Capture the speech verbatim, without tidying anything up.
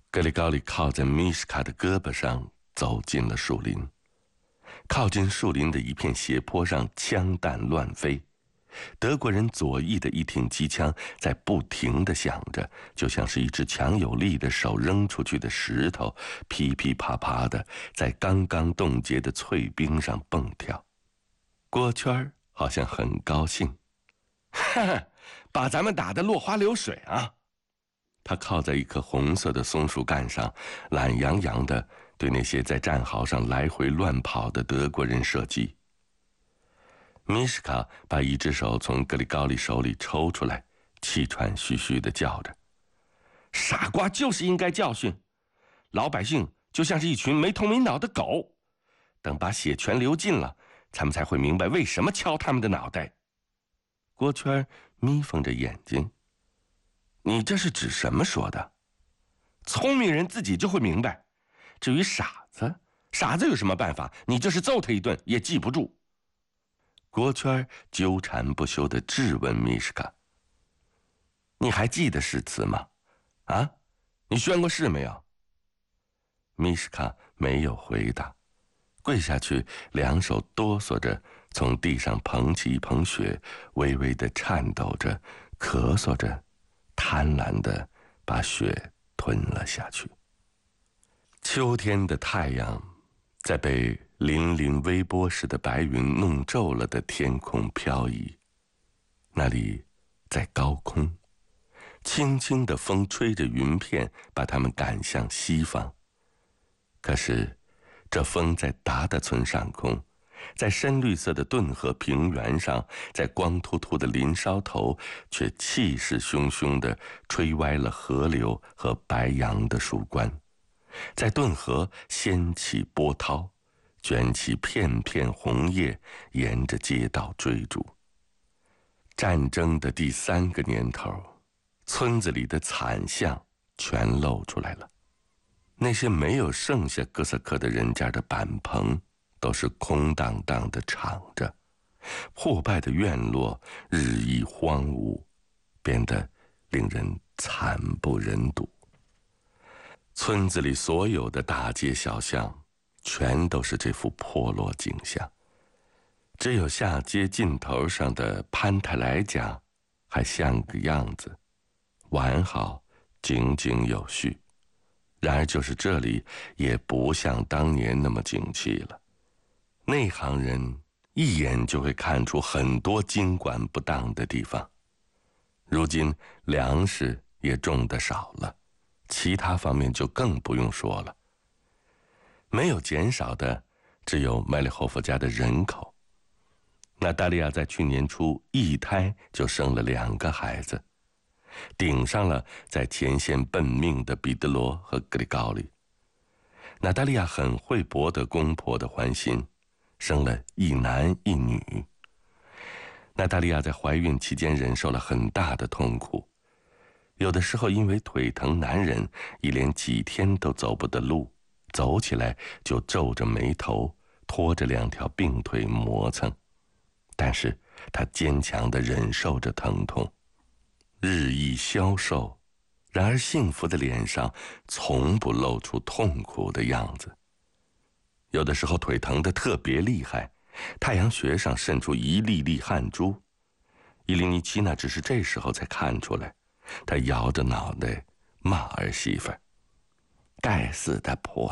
格里高利靠在米什卡的胳膊上走进了树林。靠近树林的一片斜坡上，枪弹乱飞，德国人左翼的一挺机枪在不停地响着，就像是一只强有力的手扔出去的石头，噼噼啪啪的在刚刚冻结的脆冰上蹦跳。郭圈好像很高兴，哈哈，把咱们打得落花流水啊！他靠在一棵红色的松树干上，懒洋洋地对那些在战壕上来回乱跑的德国人射击。米什卡把一只手从格里高利手里抽出来，气喘吁吁地叫着：“傻瓜就是应该教训，老百姓就像是一群没头没脑的狗，等把血全流尽了，他们才会明白为什么敲他们的脑袋。”郭圈眯缝着眼睛：“你这是指什么说的？聪明人自己就会明白，至于傻子，傻子有什么办法？你就是揍他一顿也记不住。”郭圈纠缠不休地质问米什卡：“你还记得誓词吗？啊，你宣过誓没有？”米什卡没有回答，跪下去，两手哆嗦着从地上捧起一捧雪，微微地颤抖着，咳嗽着，贪婪地把雪吞了下去。秋天的太阳在被粼粼微波似的白云弄皱了的天空飘移，那里在高空，轻轻的风吹着云片，把它们赶向西方。可是这风在达达村上空，在深绿色的顿河平原上，在光秃秃的林梢头，却气势汹汹地吹歪了河流和白杨的树冠，在顿河掀起波涛，卷起片片红叶，沿着街道追逐。战争的第三个年头，村子里的惨象全露出来了。那些没有剩下哥萨克的人家的板棚都是空荡荡的敞着，破败的院落日益荒芜，变得令人惨不忍睹。村子里所有的大街小巷全都是这副破落景象，只有下街尽头上的潘泰莱家还像个样子，完好，井井有序。然而就是这里也不像当年那么景气了，内行人一眼就会看出很多经管不当的地方。如今粮食也种得少了，其他方面就更不用说了。没有减少的只有麦里霍夫家的人口。娜达利亚在去年初一胎就生了两个孩子，顶上了在前线奔命的彼得罗和格里高利。娜达利亚很会博得公婆的欢心，生了一男一女。娜达利亚在怀孕期间忍受了很大的痛苦，有的时候因为腿疼难忍，一连几天都走不得路，走起来就皱着眉头，拖着两条病腿磨蹭。但是她坚强地忍受着疼痛，日益消瘦，然而幸福的脸上从不露出痛苦的样子。有的时候腿疼得特别厉害，太阳穴上渗出一粒粒汗珠。伊琳尼奇娜只是这时候才看出来，她摇着脑袋骂儿媳妇：“该死的婆